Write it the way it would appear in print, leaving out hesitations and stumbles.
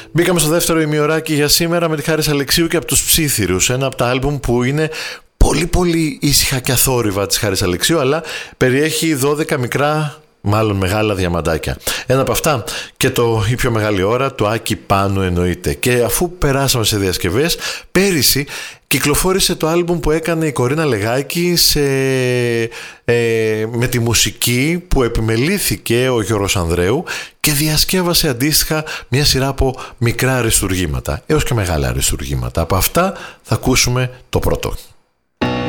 Μπήκαμε στο δεύτερο ημιωράκι για σήμερα με τη Χάρης Αλεξίου και από τους Ψίθυρους, ένα από τα άλμπουμ που είναι πολύ πολύ ήσυχα και αθόρυβα της Χάρης Αλεξίου, αλλά περιέχει 12 μικρά, μάλλον μεγάλα διαμαντάκια. Ένα από αυτά και η πιο μεγάλη ώρα του Άκη Πάνου εννοείται. Και αφού περάσαμε σε διασκευές, πέρυσι κυκλοφόρησε το άλμπουμ που έκανε η Κορίνα Λεγάκη με τη μουσική που επιμελήθηκε ο Γιώργος Ανδρέου και διασκεύασε αντίστοιχα μια σειρά από μικρά αριστουργήματα έως και μεγάλα αριστουργήματα. Από αυτά θα ακούσουμε το πρώτο.